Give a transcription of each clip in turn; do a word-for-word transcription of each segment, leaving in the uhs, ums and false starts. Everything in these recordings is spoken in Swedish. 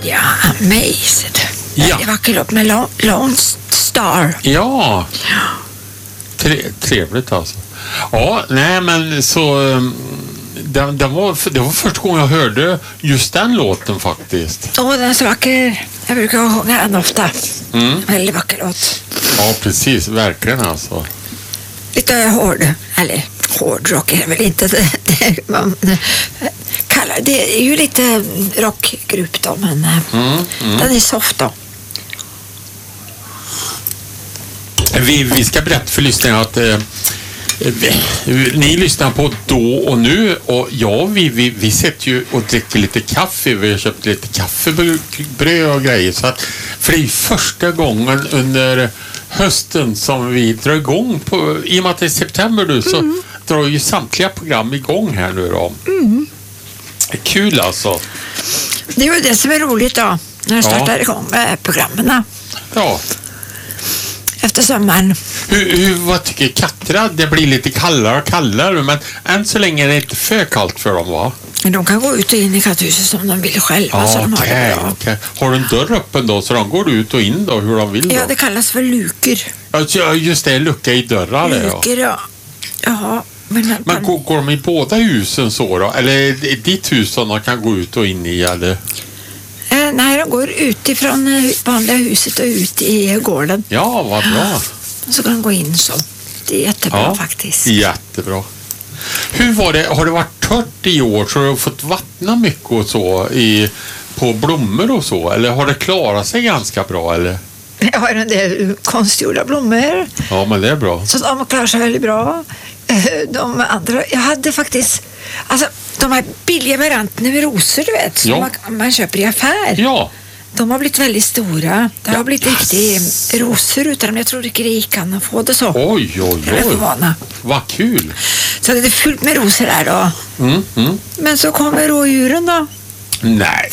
Ja, Amazed. Ja. Det var kul upp med Lone, Lone Star. Ja. Tre, trevligt alltså. Ja, nej men så den, den var, det var första gången jag hörde just den låten faktiskt. Åh, den är så vacker. Jag brukar sjunga den ofta. Mm. Väldigt vacker låt. Ja, precis. Verkligen alltså. Lite hård, eller hårdrock är det väl inte. Det, det, man kallar, det är ju lite rockgrupp då, men Mm, mm. den är soft då. Vi, vi ska berätta för lyssnarna att eh, vi, ni lyssnar på Då och nu, och ja, vi, vi, vi sitter ju och dricker lite kaffe. Vi har köpt lite kaffebröd och grejer, så att, för det är första gången under hösten som vi drar igång på, i och med att det är september nu, så mm. drar ju samtliga program igång här nu då. Mm. Kul alltså. Det är ju det som är roligt då, när jag startar Ja. igång med programmen. Ja. Efter sommaren. Hur, hur, vad tycker Katra? Det blir lite kallare och kallare, men än så länge är det inte för kallt för dem, va? De kan gå ut och in i katthuset som de vill själva. Ja, så de har, det bra. okay. Har du en dörr öppen då, så de går ut och in då, hur de vill då? Ja, det kallas för luker. Ja, just det, lucka i dörrar. Luker, ja. Jaha. Men, men går, går de i båda husen så då? Eller är det ditt hus som de kan gå ut och in i, eller? Eh, nej, de går utifrån vanliga huset och ut i gården. Ja, vad bra. Så kan de gå in så. Det är jättebra ja, faktiskt. Jättebra. Hur var det? Har det varit tört i år så har du fått vattna mycket och så i, på blommor och så? Eller har det klarat sig ganska bra, eller? Jag har en del konstgjorda blommor. Ja, men det är bra. Så de klarar sig väldigt bra. De andra, jag hade faktiskt, alltså de här billiga varianterna med rosor, du vet, som ja. man, man köper i affär. Ja. De har blivit väldigt stora. Det har ja. blivit riktigt rosor utan dem. Jag tror inte det kan att få det så. Oj, oj, oj. Vad kul. Så det är fullt med rosor där då. Mm, mm. Men så kommer rådjuren då. Nej.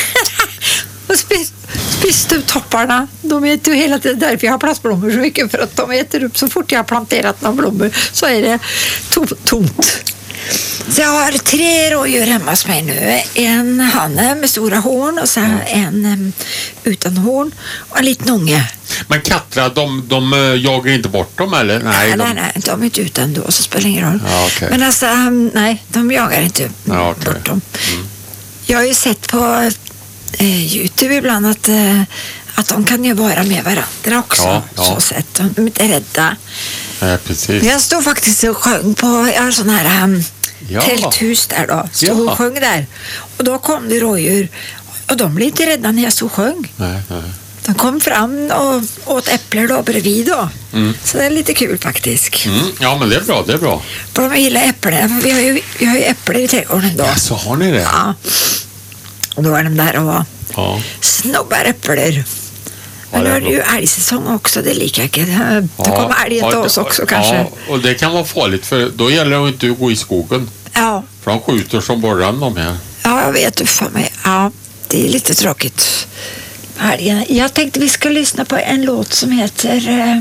Och spist upp topparna. De äter ju hela tiden, därför jag har plastblommor så mycket, för att de äter upp så fort jag har planterat några blommor så är det to- tomt. Så jag har tre rådjur hemma hos mig nu. En hanne med stora horn och så en um, utan horn och en liten unge. Men katter, de, de jagar inte bort dem, eller? Nej, nej, de... nej, nej, de är inte utan då, så spelar ingen roll. Ja, okay. Men alltså, um, nej, de jagar inte ja, okay. bort dem. Mm. Jag har ju sett på eh, YouTube ibland att, eh, att de kan ju vara med varandra också. Ja, ja. Så sätt. De är inte rädda. Ja, precis. Jag stod faktiskt och sjöng på, jag har sån här um, ja. tälthus där då. Stod ja. och sjöng där. Och då kom det rådjur. Och de blev inte rädda när jag stod och sjöng. Nej, nej. De kom fram och åt äpplen då bredvid då. Mm. Så det är lite kul faktiskt. Mm. Ja, men det är bra, det är bra. För de gillar äpplen. Vi har ju, vi har ju äpplen i trädgården då. Ja, så har ni det? Ja. Och då är de där och ja. snobbar äpplen. Men nu är det ju älgsäsong också, det är lika mycket. Det ja. kommer älgen till oss också kanske. Ja, och det kan vara farligt, för då gäller det inte att gå i skogen. Ja. För de skjuter som borran de här. Ja, jag vet du för mig. Ja, det är lite tråkigt. Jag tänkte vi ska lyssna på en låt som heter eh,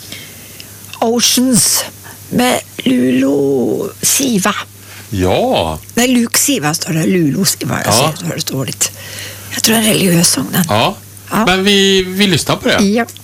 Oceans med Lulo Siva. Ja. Nej, Luke Siva står det. Lulo Siva. Jag ja. ser det dåligt. Jag tror det är en religiös sång den. Ja. ja, men vi, vi lyssnar på det. Ja.